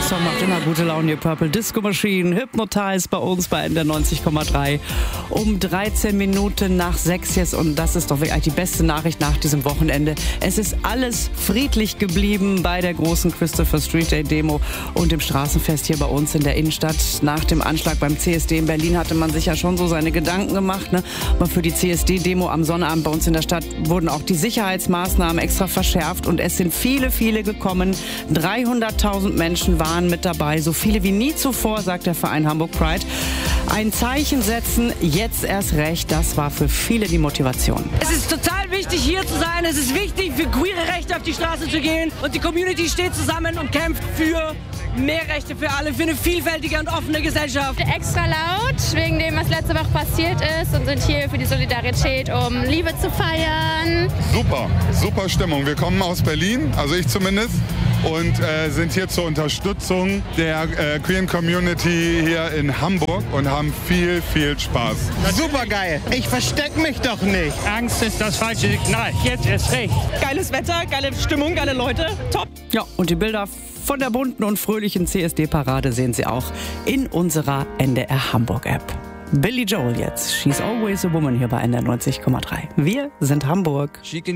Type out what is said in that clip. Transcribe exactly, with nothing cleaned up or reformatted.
Song macht immer gute Laune, die Purple Disco Machine. Hypnotize bei uns bei N D R neunzig Komma drei. Um dreizehn Minuten nach sechs jetzt. Und das ist doch wirklich die beste Nachricht nach diesem Wochenende. Es ist alles friedlich geblieben bei der großen Christopher Street Day Demo und dem Straßenfest hier bei uns in der Innenstadt. Nach dem Anschlag beim C S D in Berlin hatte man sich ja schon so seine Gedanken gemacht. Ne? Aber für die C S D-Demo am Sonnabend bei uns in der Stadt wurden auch die Sicherheitsmaßnahmen extra verschärft. Und es sind viele, viele gekommen. dreihunderttausend Menschen waren mit dabei. So viele wie nie zuvor, sagt der Verein Hamburg Pride. Ein Zeichen setzen, jetzt erst recht. Das war für viele die Motivation. Es ist total wichtig, hier zu sein. Es ist wichtig, für queere Rechte auf die Straße zu gehen. Und die Community steht zusammen und kämpft für mehr Rechte für alle, für eine vielfältige und offene Gesellschaft. Extra laut, wegen dem, was letzte Woche passiert ist, und sind hier für die Solidarität, um Liebe zu feiern. Super, super Stimmung. Wir kommen aus Berlin, also ich zumindest, und äh, sind hier zur Unterstützung der äh, Queer Community hier in Hamburg und haben viel, viel Spaß. Super geil. Ich verstecke mich doch nicht. Angst ist das falsche Signal. Jetzt ist recht. Geiles Wetter, geile Stimmung, geile Leute. Top. Ja, und die Bilder von der bunten und fröhlichen C S D-Parade sehen Sie auch in unserer N D R Hamburg-App. Billy Joel jetzt. She's Always a Woman hier bei N D R neunzig Komma drei. Wir sind Hamburg.